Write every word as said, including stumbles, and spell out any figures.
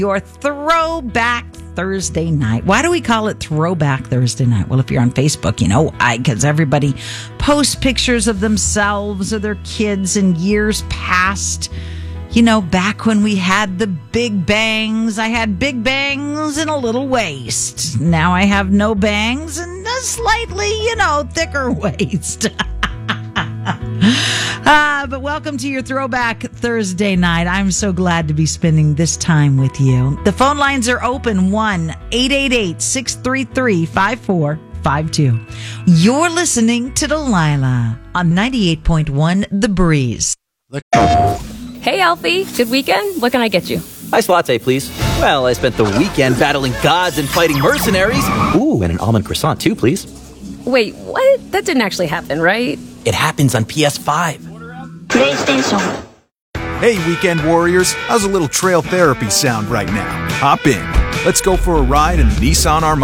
Your Throwback Thursday night. Why do we call it Throwback Thursday night? Well, if you're on Facebook, you know why, because everybody posts pictures of themselves or their kids in years past. You know, back when we had the big bangs, I had big bangs and a little waist. Now I have no bangs and a slightly, you know, thicker waist. Uh, but welcome to your Throwback Thursday night. I'm so glad to be spending this time with you. The phone lines are open, one eight eight eight, six three three, five four five two. You're listening to Delilah on ninety-eight point one The Breeze. Hey, Alfie. Good weekend? What can I get you? Iced latte, please. Well, I spent the weekend battling gods and fighting mercenaries. Ooh, and an almond croissant, too, please. Wait, what? That didn't actually happen, right? It happens on P S five. PlayStation. Hey, weekend warriors. How's a little trail therapy sound right now? Hop in. Let's go for a ride in the Nissan Armada.